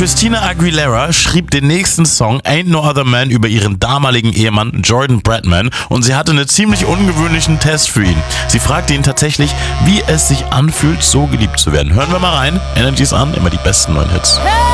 Christina Aguilera schrieb den nächsten Song Ain't No Other Man über ihren damaligen Ehemann Jordan Bradman und sie hatte einen ziemlich ungewöhnlichen Test für ihn. Sie fragte ihn tatsächlich, wie es sich anfühlt, so geliebt zu werden. Hören wir mal rein. Energies an, immer die besten neuen Hits. Hey!